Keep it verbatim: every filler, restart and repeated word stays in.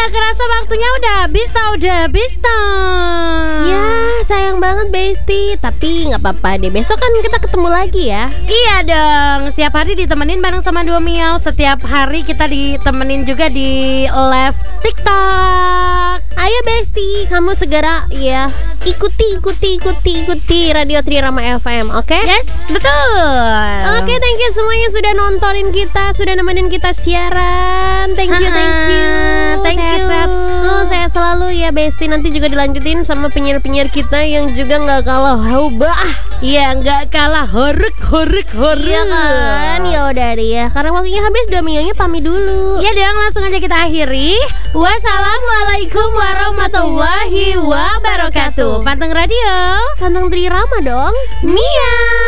gak kerasa waktunya udah habis tau, udah habis tau. Ya sayang banget Besti, tapi gak apa-apa deh, besok kan kita ketemu lagi ya. Iya dong, setiap hari ditemenin bareng sama Dua Miau. Setiap hari kita ditemenin juga di live TikTok. Ayo Besti, kamu segera ya ikuti, ikuti, ikuti, ikuti Radio Trirama F M, oke? Okay? Yes, betul. Oke, okay, thank you semuanya sudah nontonin kita, sudah nemenin kita siaran. Thank you, thank you. Thank sehat, you. Sehat. Oh, saya selalu ya Besti. Nanti juga dilanjutin sama penyiar-penyiar kita yang juga nggak kalah hebat. Iya, nggak kalah horuk, horuk, horuk. Iya kan? Ya udah deh ya. Karena waktunya habis, Dua Mionya pamit dulu. Iya dong, langsung aja kita akhiri. Wassalamualaikum warahmatullahi wabarakatuh. Panteng Radio, Panteng Trirama dong. Mia.